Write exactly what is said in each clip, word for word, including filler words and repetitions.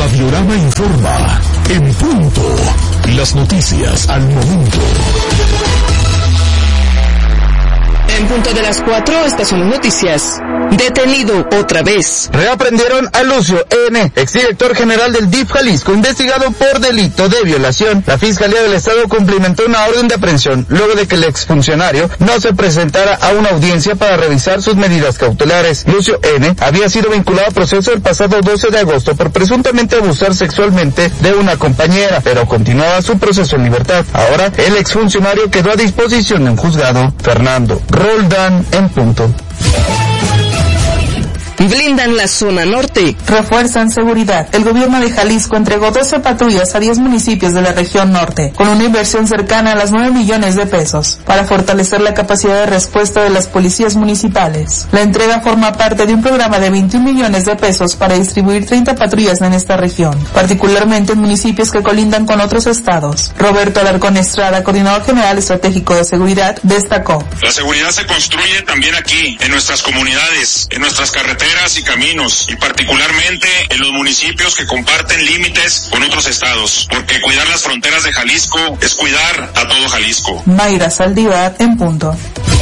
Radiorama informa en punto. Las noticias al momento. En punto de las cuatro, estas son las noticias. Detenido otra vez. Reaprendieron a Lucio N., exdirector general del D I F Jalisco, investigado por delito de violación. La Fiscalía del Estado cumplimentó una orden de aprehensión luego de que el exfuncionario no se presentara a una audiencia para revisar sus medidas cautelares. Lucio N. había sido vinculado a proceso el pasado doce de agosto por presuntamente abusar sexualmente de una compañera, pero continuaba su proceso en libertad. Ahora, el exfuncionario quedó a disposición de un juzgado. Fernando Roldán en punto. Blindan la zona norte. Refuerzan seguridad. El gobierno de Jalisco entregó doce patrullas a diez municipios de la región norte, con una inversión cercana a las nueve millones de pesos, para fortalecer la capacidad de respuesta de las policías municipales. La entrega forma parte de un programa de veintiún millones de pesos para distribuir treinta patrullas en esta región, particularmente en municipios que colindan con otros estados. Roberto Alarcón Estrada, coordinador general estratégico de seguridad, destacó: la seguridad se construye también aquí, en nuestras comunidades, en nuestras carreteras y caminos, y particularmente en los municipios que comparten límites con otros estados, porque cuidar las fronteras de Jalisco es cuidar a todo Jalisco. Mayra Saldívar en punto.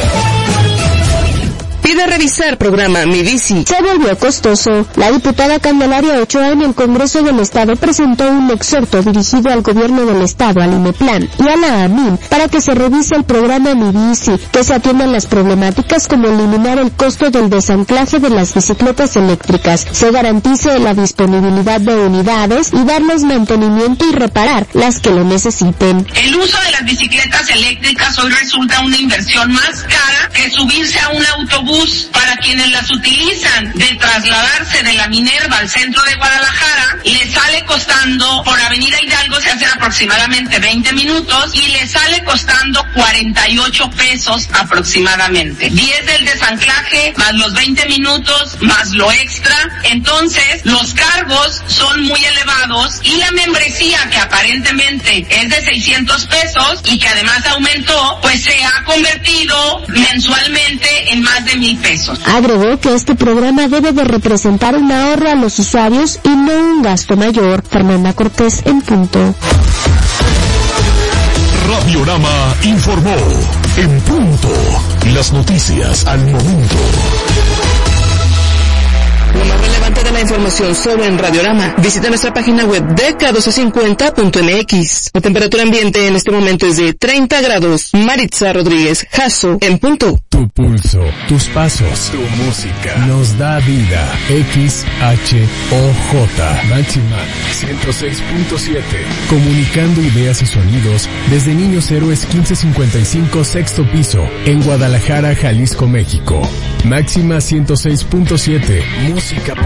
Pide revisar programa Mi Bici. Se volvió costoso. La diputada Candelaria Ochoa en el Congreso del Estado presentó un exhorto dirigido al gobierno del Estado, al INEPLAN y a la AMIM para que se revise el programa Mi Bici, que se atiendan las problemáticas como eliminar el costo del desanclaje de las bicicletas eléctricas, se garantice la disponibilidad de unidades y darles mantenimiento y reparar las que lo necesiten. El uso de las bicicletas eléctricas hoy resulta una inversión más cara que subirse a un autobús. Para quienes las utilizan, de trasladarse de la Minerva al centro de Guadalajara, les sale costando, por Avenida Hidalgo se hacen aproximadamente veinte minutos y les sale costando cuarenta y ocho pesos aproximadamente. diez del desanclaje, más los veinte minutos, más lo extra. Entonces, los cargos son muy elevados y la membresía, que aparentemente es de seiscientos pesos y que además aumentó, pues se ha convertido mensualmente en más de mil pesos. Agregó que este programa debe de representar un ahorro a los usuarios y no un gasto mayor. Fernanda Cortés en punto. Radiorama informó en punto. Las noticias al momento. Lo más relevante de la información solo en Radiorama. Visita nuestra página web D K doce cincuenta punto M X. La temperatura ambiente en este momento es de treinta grados. Maritza Rodríguez, Jasso, en punto. Tu pulso, tus pasos, tu música nos da vida. X H O J Máxima ciento seis punto siete. Comunicando ideas y sonidos desde Niños Héroes quince cincuenta y cinco, sexto piso, en Guadalajara, Jalisco, México. Máxima ciento seis punto siete. Música